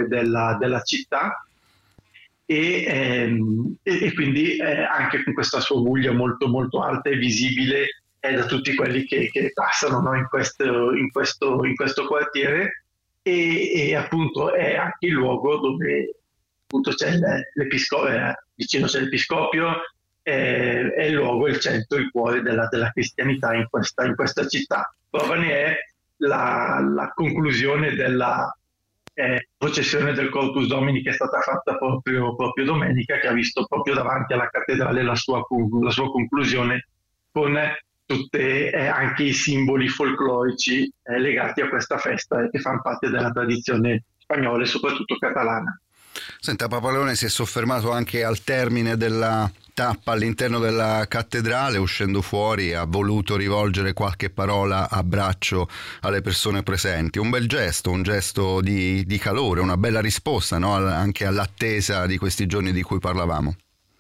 cuore della città, e quindi anche con questa sua guglia molto molto alta e visibile da tutti quelli che passano, no, in questo quartiere, e appunto è anche il luogo dove appunto c'è vicino c'è l'Episcopio, è il luogo, il centro, il cuore della cristianità in questa città. Prova ne è la conclusione della processione del Corpus Domini, che è stata fatta proprio domenica, che ha visto proprio davanti alla cattedrale la sua conclusione, con tutti anche i simboli folclorici legati a questa festa, che fanno parte della tradizione spagnola e soprattutto catalana. Senta, Papa Leone si è soffermato anche al termine della tappa all'interno della cattedrale. Uscendo fuori ha voluto rivolgere qualche parola a braccio alle persone presenti, un bel gesto, un gesto di calore, una bella risposta, no? Anche all'attesa di questi giorni di cui parlavamo.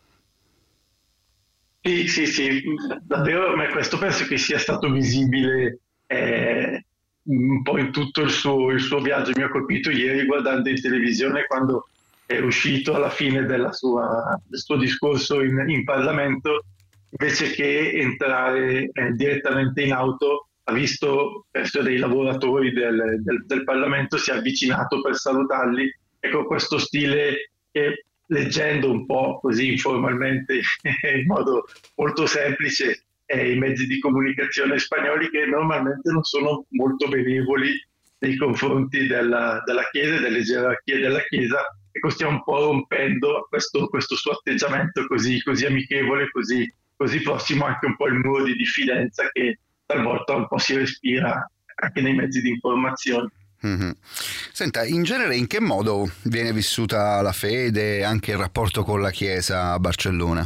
Sì, davvero, ma questo penso che sia stato visibile un po' in tutto il suo viaggio. Mi ha colpito ieri guardando in televisione, quando è uscito alla fine del suo discorso in Parlamento, invece che entrare direttamente in auto, ha visto penso dei lavoratori del Parlamento, si è avvicinato per salutarli, e con questo stile che, leggendo un po' così informalmente in modo molto semplice i mezzi di comunicazione spagnoli, che normalmente non sono molto benevoli nei confronti della Chiesa e delle gerarchie della Chiesa, e stiamo un po' rompendo questo suo atteggiamento così amichevole, così prossimo, anche un po' il muro di diffidenza che talvolta un po' si respira anche nei mezzi di informazione. Mm-hmm. Senta, in genere in che modo viene vissuta la fede e anche il rapporto con la Chiesa a Barcellona?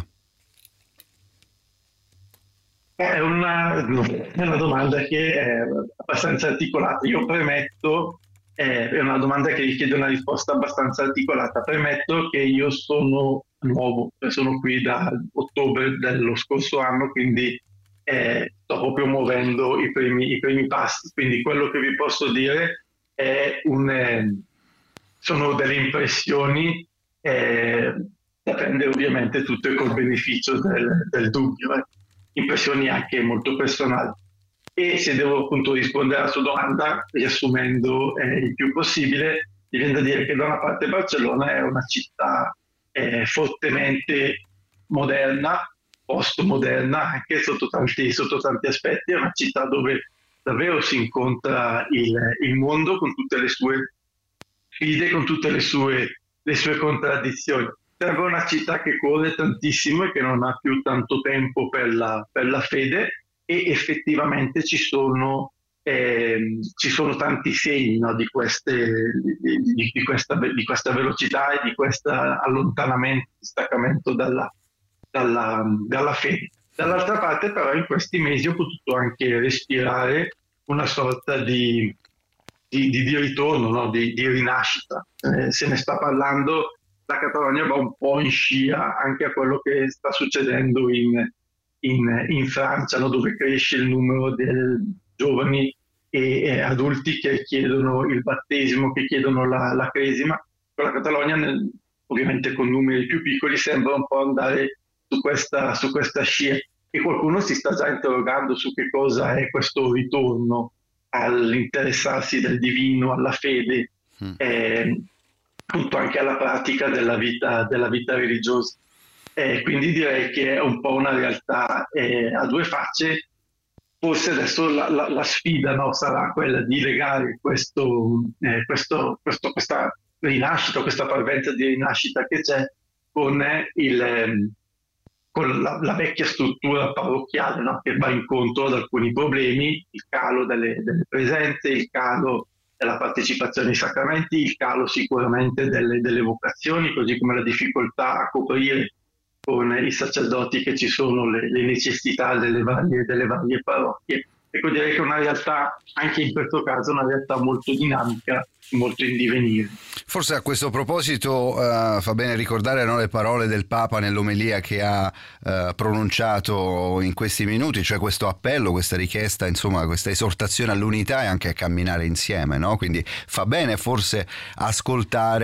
È una domanda che è abbastanza articolata. Io premetto, è una domanda che richiede una risposta abbastanza articolata. Premetto che io sono nuovo, sono qui da ottobre dello scorso anno, quindi sto proprio muovendo i primi passi. Quindi quello che vi posso dire sono delle impressioni da prendere ovviamente tutte col beneficio del dubbio, impressioni anche molto personali. E se devo appunto rispondere alla sua domanda, riassumendo il più possibile, mi viene da dire che da una parte Barcellona è una città fortemente moderna, postmoderna, anche sotto tanti aspetti. È una città dove davvero si incontra il mondo con tutte le sue sfide, con tutte le sue contraddizioni. Sembra una città che corre tantissimo e che non ha più tanto tempo per la fede, e effettivamente ci sono tanti segni, no, di questa velocità e di questo allontanamento, distaccamento dalla fede. Dall'altra parte però in questi mesi ho potuto anche respirare una sorta di ritorno, no? di rinascita. Se ne sta parlando, la Catalogna va un po' in scia anche a quello che sta succedendo in Francia, no? Dove cresce il numero di giovani e adulti che chiedono il battesimo, che chiedono la cresima. La Catalogna, ovviamente con numeri più piccoli, sembra un po' andare su questa scia, e qualcuno si sta già interrogando su che cosa è questo ritorno all'interessarsi del divino, alla fede, appunto anche alla pratica della vita religiosa. Quindi direi che è un po' una realtà a due facce. Forse adesso la sfida, no, sarà quella di legare questa rinascita, questa parvenza di rinascita che c'è con la vecchia struttura parrocchiale, no? Che va incontro ad alcuni problemi: il calo delle presenze, il calo della partecipazione ai sacramenti, il calo sicuramente delle vocazioni, così come la difficoltà a coprire con i sacerdoti che ci sono le necessità delle varie parrocchie. Ecco, direi che è una realtà, anche in questo caso, una realtà molto dinamica, molto in divenire. Forse a questo proposito fa bene ricordare, no, le parole del Papa nell'omelia che ha pronunciato in questi minuti, cioè questo appello, questa richiesta, insomma questa esortazione all'unità e anche a camminare insieme, no? Quindi fa bene forse ascoltare